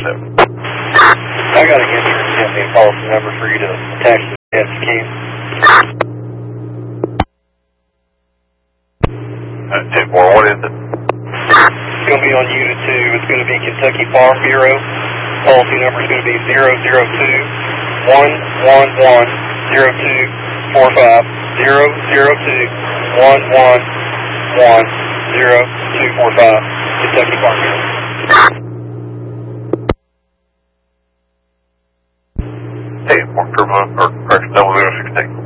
I got an insurance company policy number for you to attach to the test key. 10-4, what is it? It's going to be on Unit 2. It's going to be Kentucky Farm Bureau. Policy number is going to be 002-111-0245. 002-111-0245. Kentucky Farm Bureau. Hey, Mark Turbine, or correction, 0016.